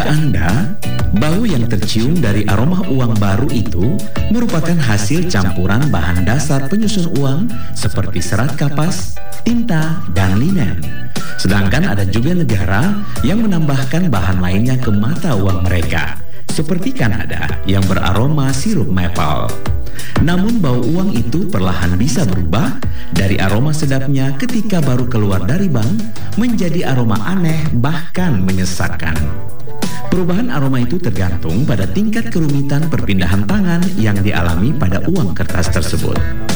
Anda, bau yang tercium dari aroma uang baru itu merupakan hasil campuran bahan dasar penyusun uang seperti serat kapas, tinta, dan linen. Sedangkan ada juga negara yang menambahkan bahan lainnya ke mata uang mereka, seperti Kanada yang beraroma sirup maple. Namun bau uang itu perlahan bisa berubah dari aroma sedapnya ketika baru keluar dari bank menjadi aroma aneh bahkan menyesakkan. Perubahan aroma itu tergantung pada tingkat kerumitan perpindahan tangan yang dialami pada uang kertas tersebut.